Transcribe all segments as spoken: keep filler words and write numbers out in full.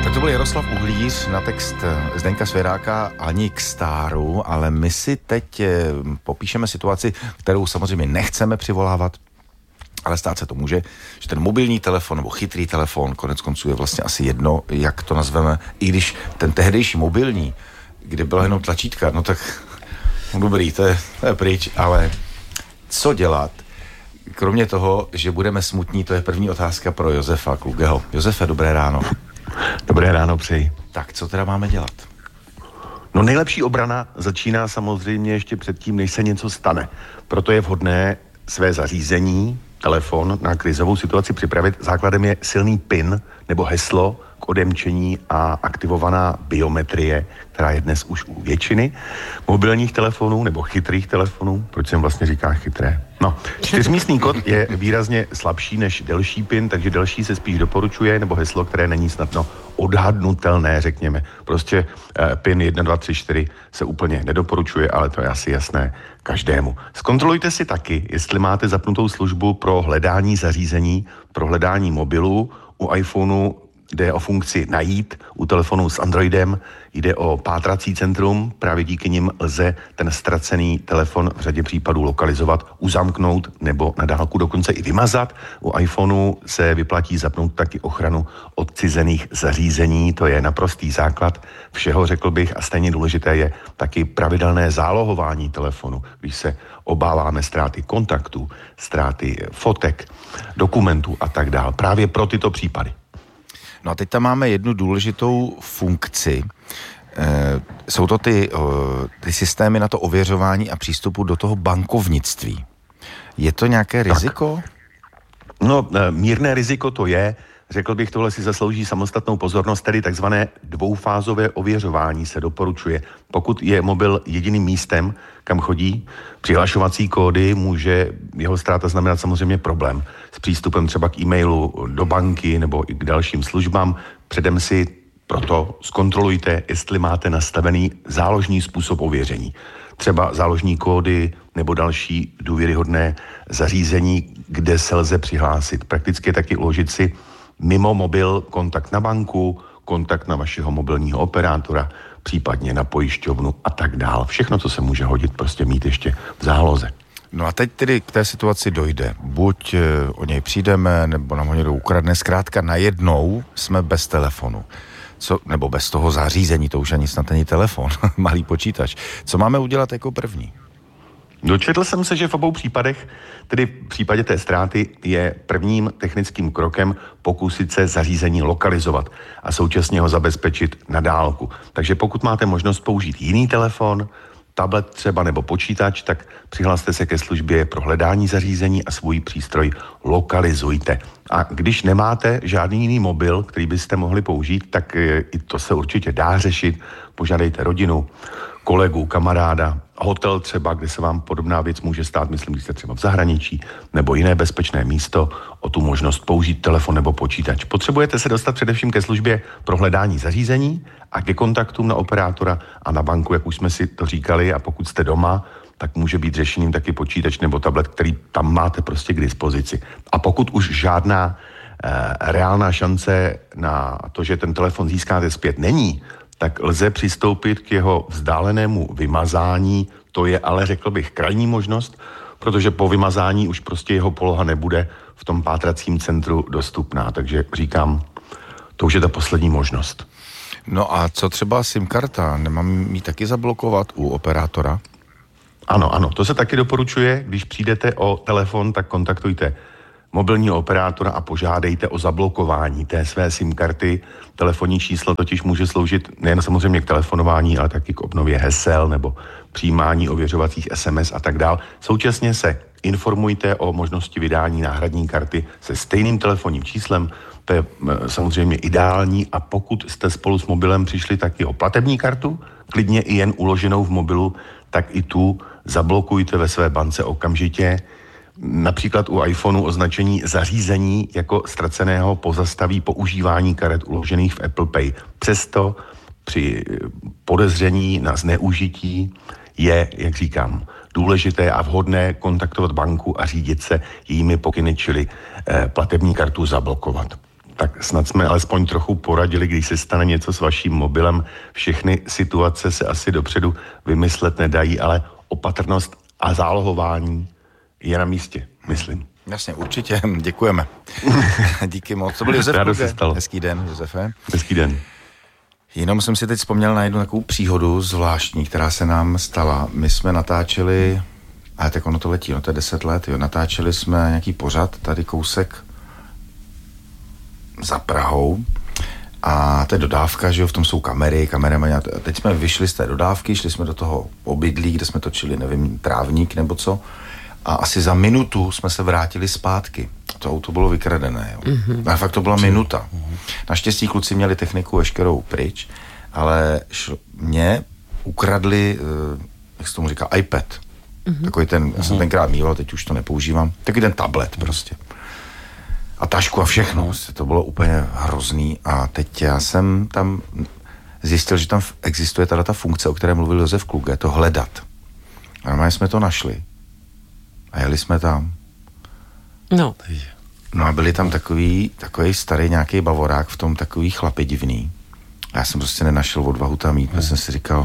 Tak to byl Jaroslav Uhlíř na text Zdeňka Svěráka Ani k stáru, ale my si teď popíšeme situaci, kterou samozřejmě nechceme přivolávat, ale stát se to může, že ten mobilní telefon nebo chytrý telefon, konec konců je vlastně asi jedno, jak to nazveme, i když ten tehdejší mobilní, kde byla jenom tlačítka, no tak no dobrý, to je, to je pryč, ale co dělat? Kromě toho, že budeme smutní, to je první otázka pro Josefa Klugeho. Josefe, dobré ráno. Dobré ráno přeji. Tak, co teda máme dělat? No nejlepší obrana začíná samozřejmě ještě předtím, než se něco stane. Proto je vhodné své zařízení, telefon na krizovou situaci připravit. Základem je silný PIN nebo heslo k odemčení a aktivovaná biometrie, která je dnes už u většiny mobilních telefonů nebo chytrých telefonů. Proč jsem vlastně říká chytré? No, čtyřmístný kód je výrazně slabší než delší PIN, takže delší se spíš doporučuje, nebo heslo, které není snadno odhadnutelné, řekněme. Prostě eh, PIN jedna, dva, tři, čtyři se úplně nedoporučuje, ale to je asi jasné každému. Zkontrolujte si taky, jestli máte zapnutou službu pro hledání zařízení, pro hledání mobilu. U iPhoneu jde o funkci najít, u telefonu s Androidem jde o pátrací centrum, právě díky nim lze ten ztracený telefon v řadě případů lokalizovat, uzamknout nebo na dálku dokonce i vymazat. U iPhoneu se vyplatí zapnout taky ochranu odcizených zařízení, to je naprostý základ všeho, řekl bych, a stejně důležité je taky pravidelné zálohování telefonu, když se obáváme ztráty kontaktů, ztráty fotek, dokumentů a tak dál. Právě pro tyto případy. No a teď tam máme jednu důležitou funkci. E, jsou to ty, o, ty systémy na to ověřování a přístupu do toho bankovnictví. Je to nějaké riziko? Tak. No, mírné riziko to je. Řekl bych, tohle si zaslouží samostatnou pozornost, tedy takzvané dvoufázové ověřování se doporučuje. Pokud je mobil jediným místem, kam chodí přihlašovací kódy, může jeho ztráta znamenat samozřejmě problém s přístupem třeba k e-mailu, do banky nebo i k dalším službám. Předem si proto zkontrolujte, jestli máte nastavený záložní způsob ověření. Třeba záložní kódy nebo další důvěryhodné zařízení, kde se lze přihlásit. Prakticky taky uložit si mimo mobil kontakt na banku, kontakt na vašeho mobilního operátora, případně na pojišťovnu a tak dál. Všechno, co se může hodit, prostě mít ještě v záloze. No a teď tedy k té situaci dojde. Buď o něj přijdeme, nebo nám ho někdo ukradne. Zkrátka najednou jsme bez telefonu. Co, nebo bez toho zařízení, to už ani snad není telefon, malý počítač. Co máme udělat jako první? Dočetl jsem se, že v obou případech, tedy v případě té ztráty, je prvním technickým krokem pokusit se zařízení lokalizovat a současně ho zabezpečit na dálku. Takže pokud máte možnost použít jiný telefon, tablet třeba nebo počítač, tak přihlaste se ke službě pro hledání zařízení a svůj přístroj lokalizujte. A když nemáte žádný jiný mobil, který byste mohli použít, tak i to se určitě dá řešit. Požádejte rodinu, kolegu, kamaráda, hotel třeba, kde se vám podobná věc může stát, myslím, když jste třeba v zahraničí, nebo jiné bezpečné místo, o tu možnost použít telefon nebo počítač. Potřebujete se dostat především ke službě pro hledání zařízení a ke kontaktům na operátora a na banku, jak už jsme si to říkali, a pokud jste doma, tak může být řešením taky počítač nebo tablet, který tam máte prostě k dispozici. A pokud už žádná eh, reálná šance na to, že ten telefon získáte zpět, není, tak lze přistoupit k jeho vzdálenému vymazání. To je ale, řekl bych, krajní možnost, protože po vymazání už prostě jeho poloha nebude v tom pátracím centru dostupná. Takže říkám, to už je ta poslední možnost. No a co třeba SIM karta? Nemám ji taky zablokovat u operátora? Ano, ano, to se taky doporučuje. Když přijdete o telefon, tak kontaktujte mobilního operátora a požádejte o zablokování té své SIM karty. Telefonní číslo totiž může sloužit nejen samozřejmě k telefonování, ale taky k obnově hesel nebo přijímání ověřovacích es em es a tak dál. Současně se informujte o možnosti vydání náhradní karty se stejným telefonním číslem. To je samozřejmě ideální, a pokud jste spolu s mobilem přišli taky o platební kartu, klidně i jen uloženou v mobilu, tak i tu zablokujte ve své bance okamžitě. Například u iPhoneu označení zařízení jako ztraceného pozastaví používání karet uložených v Apple Pay. Přesto při podezření na zneužití je, jak říkám, důležité a vhodné kontaktovat banku a řídit se jejími pokyny, čili eh, platební kartu zablokovat. Tak snad jsme alespoň trochu poradili, když se stane něco s vaším mobilem. Všechny situace se asi dopředu vymyslet nedají, ale opatrnost a zálohování je na místě, myslím. Jasně, určitě, děkujeme. Díky moc. To byl Josef Kluge. Hezký den, Josefe. Hezký den. Jenom jsem si teď vzpomněl na jednu takovou příhodu zvláštní, která se nám stala. My jsme natáčeli, ale tak ono to letí, no to je deset let, jo, natáčeli jsme nějaký pořad, tady kousek za Prahou a to je dodávka, že jo, v tom jsou kamery, kameramani a teď jsme vyšli z té dodávky, šli jsme do toho obydlí, kde jsme točili, nevím, trávník nebo co a asi za minutu jsme se vrátili zpátky. To auto bylo vykradené, jo. Mm-hmm. A fakt to byla minuta. Naštěstí kluci měli techniku veškerou pryč, ale šlo, mě ukradli, jak se tomu říká, iPad. Mm-hmm. Takový ten, já jsem tenkrát mýval, teď už to nepoužívám, takový ten tablet prostě. A tašku a všechno, prostě to bylo úplně hrozný a teď já jsem tam zjistil, že tam existuje teda ta funkce, o které mluvil Josef Kluge, to hledat. A normálně jsme to našli a jeli jsme tam. No. No a byli tam takový, takový starý nějaký bavorák v tom, takový chlapi divný. A já jsem prostě nenašel odvahu tam jít, protože jsem si říkal,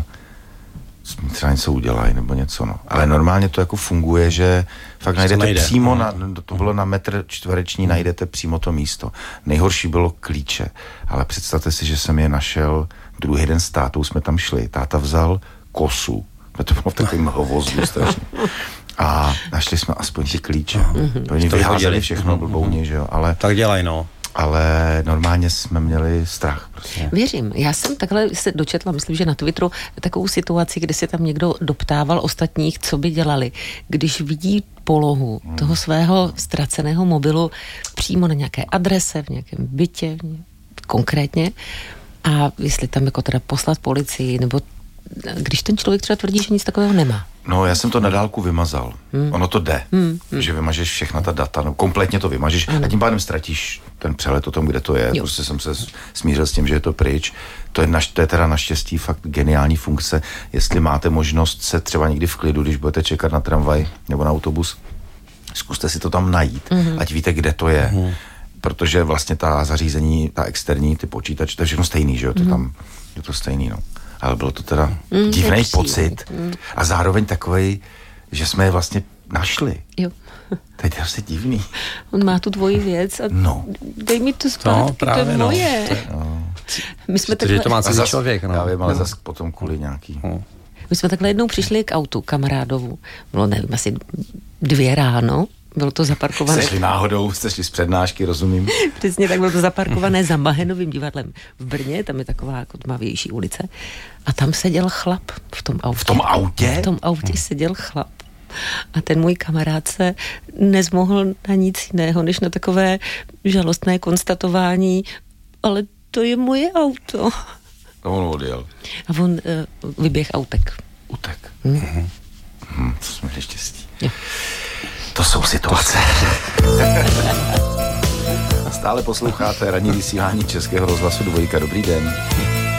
třeba něco udělají nebo něco, no. Ale normálně to jako funguje, že fakt najdete najde. přímo, na, to bylo na metr čtvereční, najdete přímo to místo. Nejhorší bylo klíče, ale představte si, že jsem je našel druhý den s tátou, jsme tam šli, táta vzal kosu, to bylo v takovém hovozu strašně. A našli jsme aspoň ty klíče. Mm-hmm. Oni vyházeli všechno blbouně, mm-hmm. že jo, ale... Tak dělaj, no. Ale normálně jsme měli strach. Prostě. Věřím. Já jsem takhle se dočetla, myslím, že na Twitteru, takovou situaci, kdy se tam někdo doptával ostatních, co by dělali, když vidí polohu hmm. toho svého ztraceného mobilu přímo na nějaké adrese, v nějakém bytě, konkrétně, a jestli tam jako teda poslat policii, nebo když ten člověk třeba tvrdí, že nic takového nemá. No, já jsem to na dálku vymazal. Hmm. Ono to jde, hmm. že vymažeš všechna ta data, no, kompletně to vymažeš ano. a tím pádem ztratíš ten přehled o tom, kde to je. Jo. Prostě jsem se smířil s tím, že je to pryč. To je, naš, to je teda naštěstí fakt geniální funkce. Jestli máte možnost se třeba někdy v klidu, když budete čekat na tramvaj nebo na autobus, zkuste si to tam najít, hmm. ať víte, kde to je. Hmm. Protože vlastně ta zařízení, ta externí, ty počítač, to je všechno stejný, že jo, to hmm. tam je to stejný, no. Ale bylo to teda mm, divný pocit mm. a zároveň takovej, že jsme je vlastně našli. Jo. To je prostě divný. On má tu tvoji věc a no. dej mi to zpátky, no, právě, to je moje. No. No. My jsme takhle... to má celý člověk, no. Já vím, ale no. zase potom kvůli nějaký... No. My jsme takhle jednou přišli k autu kamarádovu. Bylo, nevím, asi dvě ráno. Bylo to zaparkované... Jste šli náhodou, jste šli z přednášky, rozumím. Přesně tak, bylo to zaparkované za Mahenovým divadlem v Brně, tam je taková jako tmavější ulice. A tam seděl chlap v tom autě. V tom autě? V tom autě hmm. seděl chlap. A ten můj kamarád se nezmohl na nic jiného, než na takové žalostné konstatování, ale to je moje auto. A on odjel. A on uh, vyběh autek. Utek. Hmm. Hmm. Hmm, to jsme měli štěstí. Jo. To jsou situace. Stále posloucháte ranní vysílání Českého rozhlasu Dvojka. Dobrý den.